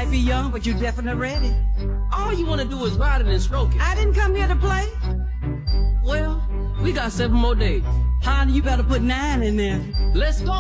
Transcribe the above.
might be young, but you definitely ready. All you want to do is ride it and stroke it. I didn't come here to play. Well, we got 7 more days. Honey, you better put 9 in there. Let's go.